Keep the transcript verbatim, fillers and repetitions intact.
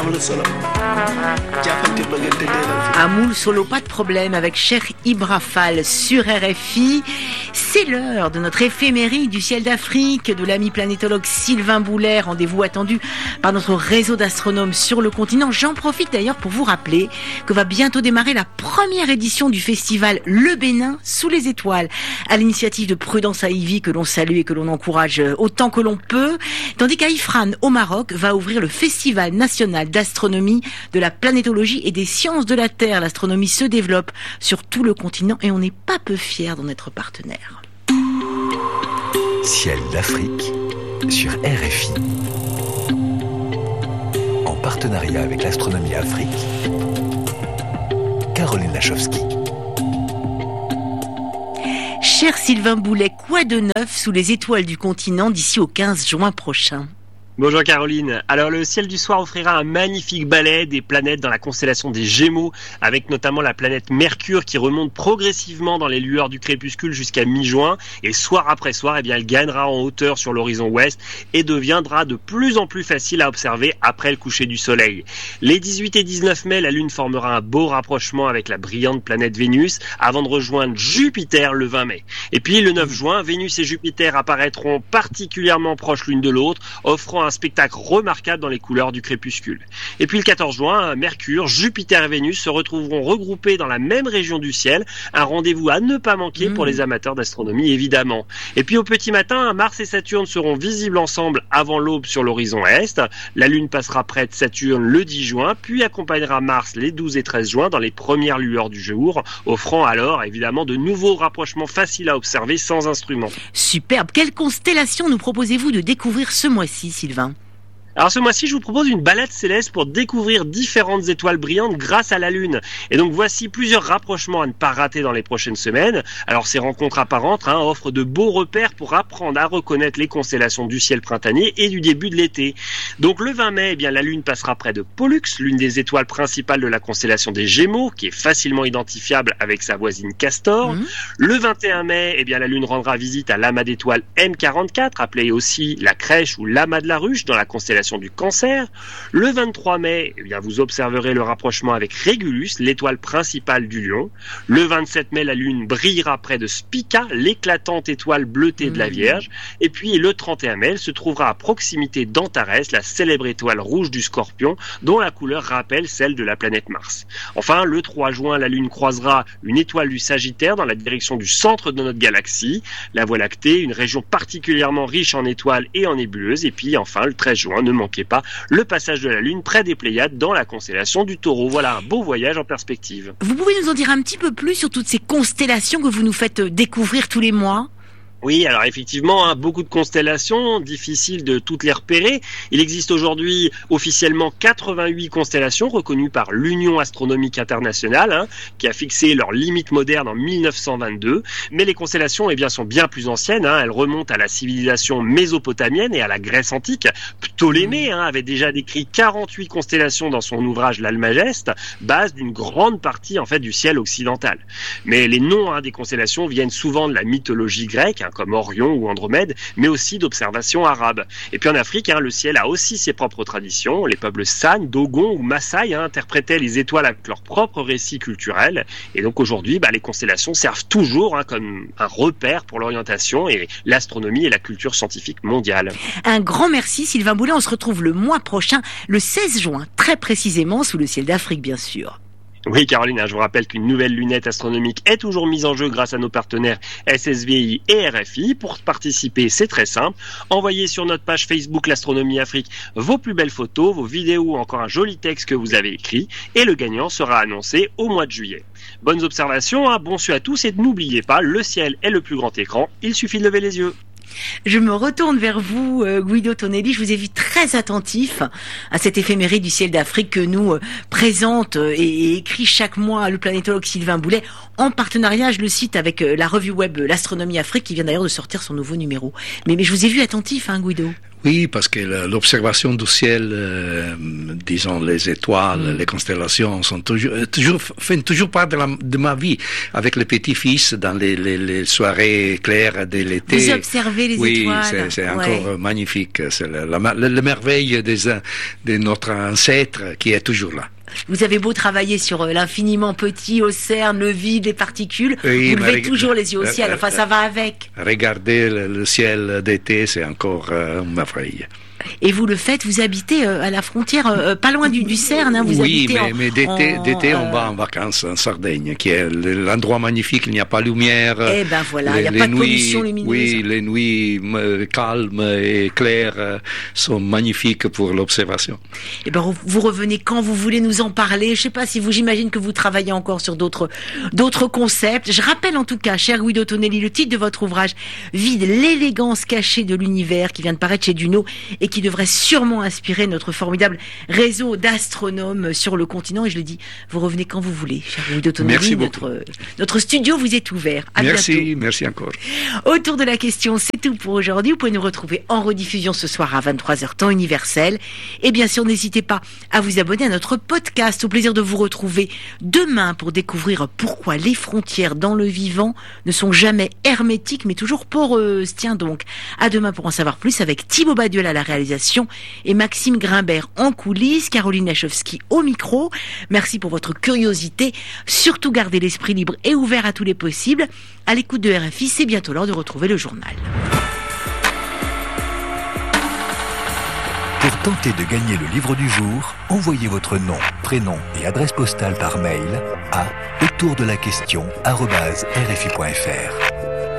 Amoul solo, pas de problème avec Cher Ibrafal sur R F I. C'est l'heure de notre éphéméride du ciel d'Afrique de l'ami planétologue Sylvain Boulet, rendez-vous attendu par notre réseau d'astronomes sur le continent. J'en profite d'ailleurs pour vous rappeler que va bientôt démarrer la première édition du festival Le Bénin sous les étoiles, à l'initiative de Prudence Aïvi, que l'on salue et que l'on encourage autant que l'on peut, tandis qu'à Ifrane au Maroc va ouvrir le festival national d'astronomie, de la planétologie et des sciences de la Terre. L'astronomie se développe sur tout le continent et on n'est pas peu fiers d'en être partenaire. Ciel d'Afrique sur R F I. En partenariat avec l'Astronomie Afrique, Caroline Lachowski. Cher Sylvain Boulet, quoi de neuf sous les étoiles du continent d'ici au quinze juin prochain ? Bonjour Caroline. Alors le ciel du soir offrira un magnifique ballet des planètes dans la constellation des Gémeaux, avec notamment la planète Mercure qui remonte progressivement dans les lueurs du crépuscule jusqu'à mi-juin, et soir après soir, eh bien, elle gagnera en hauteur sur l'horizon ouest et deviendra de plus en plus facile à observer après le coucher du soleil. Les dix-huit et dix-neuf mai, la Lune formera un beau rapprochement avec la brillante planète Vénus avant de rejoindre Jupiter le vingt mai. Et puis le neuf juin, Vénus et Jupiter apparaîtront particulièrement proches l'une de l'autre, offrant un un spectacle remarquable dans les couleurs du crépuscule. Et puis le quatorze juin, Mercure, Jupiter et Vénus se retrouveront regroupés dans la même région du ciel, un rendez-vous à ne pas manquer mmh. pour les amateurs d'astronomie évidemment. Et puis au petit matin, Mars et Saturne seront visibles ensemble avant l'aube sur l'horizon est. La Lune passera près de Saturne le dix juin, puis accompagnera Mars les douze et treize juin dans les premières lueurs du jour, offrant alors évidemment de nouveaux rapprochements faciles à observer sans instrument. Superbe. Quelle constellation nous proposez-vous de découvrir ce mois-ci, Sylvain ? Alors ce mois-ci, je vous propose une balade céleste pour découvrir différentes étoiles brillantes grâce à la Lune. Et donc voici plusieurs rapprochements à ne pas rater dans les prochaines semaines. Alors ces rencontres apparentes hein, offrent de beaux repères pour apprendre à reconnaître les constellations du ciel printanier et du début de l'été. Donc le vingt mai, eh bien, la Lune passera près de Pollux, l'une des étoiles principales de la constellation des Gémeaux, qui est facilement identifiable avec sa voisine Castor. Mmh. Le vingt et un mai, eh bien, la Lune rendra visite à l'amas d'étoiles M quarante-quatre, appelé aussi la Crèche ou l'amas de la Ruche dans la constellation du Cancer. Le vingt-trois mai, eh bien, vous observerez le rapprochement avec Régulus, l'étoile principale du Lion. Le vingt-sept mai, la Lune brillera près de Spica, l'éclatante étoile bleutée mmh. de la Vierge. Et puis le trente et un mai, elle se trouvera à proximité d'Antares, la célèbre étoile rouge du Scorpion, dont la couleur rappelle celle de la planète Mars. Enfin, le trois juin, la Lune croisera une étoile du Sagittaire dans la direction du centre de notre galaxie, la Voie lactée, une région particulièrement riche en étoiles et en nébuleuses. Et puis enfin, le treize juin, ne manquez pas le passage de la Lune près des Pléiades dans la constellation du Taureau. Voilà un beau voyage en perspective. Vous pouvez nous en dire un petit peu plus sur toutes ces constellations que vous nous faites découvrir tous les mois ? Oui, alors effectivement, hein, beaucoup de constellations, difficile de toutes les repérer. Il existe aujourd'hui officiellement quatre-vingt-huit constellations reconnues par l'Union astronomique internationale, hein, qui a fixé leurs limites modernes en mille neuf cent vingt-deux. Mais les constellations, eh bien, sont bien plus anciennes. Hein, elles remontent à la civilisation mésopotamienne et à la Grèce antique. Ptolémée hein, avait déjà décrit quarante-huit constellations dans son ouvrage l'Almageste, base d'une grande partie en fait du ciel occidental. Mais les noms hein, des constellations viennent souvent de la mythologie grecque, hein, comme Orion ou Andromède, mais aussi d'observations arabes. Et puis en Afrique, hein, le ciel a aussi ses propres traditions. Les peuples San, Dogon ou Maasai hein, interprétaient les étoiles avec leur propre récit culturel. Et donc aujourd'hui, bah, les constellations servent toujours hein, comme un repère pour l'orientation et l'astronomie et la culture scientifique mondiale. Un grand merci Sylvain Boulet. On se retrouve le mois prochain, le seize juin, très précisément sous le ciel d'Afrique, bien sûr. Oui Caroline, je vous rappelle qu'une nouvelle lunette astronomique est toujours mise en jeu grâce à nos partenaires S S V I et R F I. Pour participer, c'est très simple. Envoyez sur notre page Facebook l'Astronomie Afrique vos plus belles photos, vos vidéos ou encore un joli texte que vous avez écrit et le gagnant sera annoncé au mois de juillet. Bonnes observations, hein, bon suite à tous et n'oubliez pas, le ciel est le plus grand écran, il suffit de lever les yeux. Je me retourne vers vous, euh, Guido Tonelli. Je vous ai vu très attentif à cette éphéméride du ciel d'Afrique que nous euh, présente euh, et, et écrit chaque mois le planétologue Sylvain Boulet, en partenariat, je le cite, avec euh, la revue web L'Astronomie Afrique, qui vient d'ailleurs de sortir son nouveau numéro. Mais, mais je vous ai vu attentif, hein, Guido. Oui, parce que l'observation du ciel, euh, disons les étoiles, mmh. les constellations, sont toujours, toujours font toujours part de, la, de ma vie. Avec les petits-fils, dans les, les, les soirées claires de l'été. Vous observez les oui, étoiles. Oui, c'est, c'est ouais. encore magnifique. C'est la, la, la, la merveille des, de notre ancêtre qui est toujours là. Vous avez beau travailler sur l'infiniment petit, au CERN, le vide, les particules, oui, vous levez reg... toujours les yeux au ciel, enfin ça va avec. Regarder le, le ciel d'été, c'est encore euh, une merveille. Et vous le faites, vous habitez euh, à la frontière, euh, pas loin du, du CERN, hein, vous oui, habitez mais, en, mais d'été, en, d'été euh... on va en vacances en Sardaigne, qui est l'endroit magnifique, il n'y a pas de lumière. Eh ben voilà, il n'y a pas de nuits, pollution lumineuse. Oui, les nuits calmes et claires sont magnifiques pour l'observation. Eh ben vous revenez quand vous voulez nous en parler. Je sais pas si vous, j'imagine que vous travaillez encore sur d'autres, d'autres concepts. Je rappelle en tout cas, cher Guido Tonelli, le titre de votre ouvrage, Vide, l'élégance cachée de l'univers, qui vient de paraître chez Duno et qui devrait sûrement inspirer notre formidable réseau d'astronomes sur le continent. Et je le dis, vous revenez quand vous voulez, cher Guido Tonelli. Merci beaucoup. Notre, notre studio vous est ouvert. À merci, bientôt. merci encore. Autour de la question, c'est tout pour aujourd'hui. Vous pouvez nous retrouver en rediffusion ce soir à vingt-trois heures temps universel. Et bien sûr, n'hésitez pas à vous abonner à notre podcast. Au plaisir de vous retrouver demain pour découvrir pourquoi les frontières dans le vivant ne sont jamais hermétiques mais toujours poreuses. Tiens donc, à demain pour en savoir plus avec Thibaut Badiol à la réalisation et Maxime Grimbert en coulisses, Caroline Lachowski au micro. Merci pour votre curiosité. Surtout gardez l'esprit libre et ouvert à tous les possibles. À l'écoute de R F I, c'est bientôt l'heure de retrouver le journal. Pour tenter de gagner le livre du jour, envoyez votre nom, prénom et adresse postale par mail à autour de la question arobase r f i point f r.